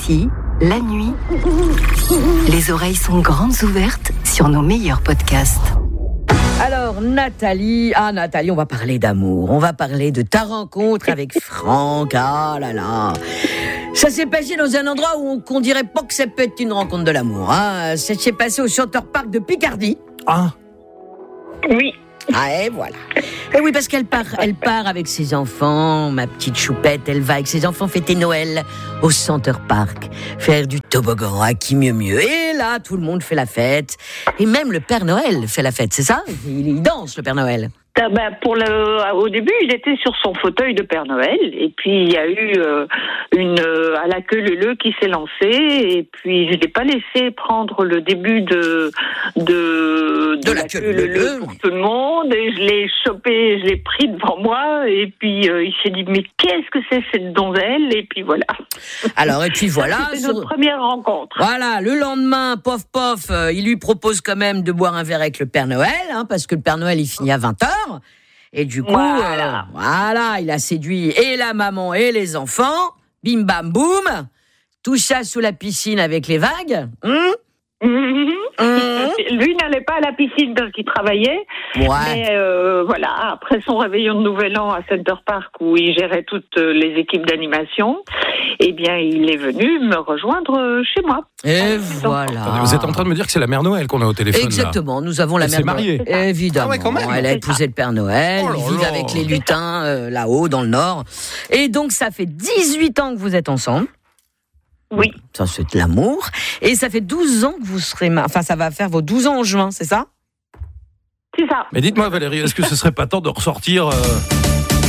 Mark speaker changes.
Speaker 1: Ici, la nuit, les oreilles sont grandes ouvertes sur nos meilleurs podcasts.
Speaker 2: Alors Nathalie, on va parler d'amour, on va parler de ta rencontre avec Franck, ah là là. Ça s'est passé dans un endroit où on dirait pas que ça peut être une rencontre de l'amour, hein. Ça s'est passé au Center Park de Picardie.
Speaker 3: Ah.
Speaker 4: Oui.
Speaker 2: Ah et voilà. Et oui, parce qu'elle part avec ses enfants, ma petite choupette, elle va avec ses enfants fêter Noël au Center Park, faire du toboggan, à qui mieux. Et là, tout le monde fait la fête. Et même le Père Noël fait la fête, c'est ça ? Il danse, le Père Noël.
Speaker 4: Au début, il était sur son fauteuil de Père Noël, et puis il y a eu à la queue leu qui s'est lancée, et puis je l'ai pas laissé prendre le début de la queue leu pour tout le monde, et je l'ai chopé, je l'ai pris devant moi, et puis il s'est dit mais qu'est-ce que c'est cette donzelle, et puis voilà.
Speaker 2: Alors et puis voilà.
Speaker 4: C'était notre première rencontre.
Speaker 2: Voilà, le lendemain, pof, il lui propose quand même de boire un verre avec le Père Noël, hein, parce que le Père Noël il finit à 20h. Et du coup, voilà, il a séduit et la maman et les enfants. Bim bam boum. Tout ça sous la piscine avec les vagues.
Speaker 4: Lui n'allait pas à la piscine parce qu'il travaillait.
Speaker 2: Ouais.
Speaker 4: Mais voilà, après son réveillon de Nouvel An à Center Park où il gérait toutes les équipes d'animation, eh bien, il est venu me rejoindre chez moi.
Speaker 2: Et voilà.
Speaker 3: Vous êtes en train de me dire que c'est la Mère Noël qu'on a au téléphone.
Speaker 2: Exactement, nous avons la Mère Noël. Évidemment.
Speaker 3: Ah ouais, quand même.
Speaker 2: Elle a épousé le Père Noël, ils vivent avec les lutins là-haut, dans le Nord. Et donc, ça fait 18 ans que vous êtes ensemble.
Speaker 4: Oui.
Speaker 2: Ça, c'est de l'amour. Et ça fait 12 ans que vous serez Enfin, ça va faire vos 12 ans en juin, c'est ça ?
Speaker 4: C'est ça.
Speaker 3: Mais dites-moi, Valérie, est-ce que ce serait pas temps de ressortir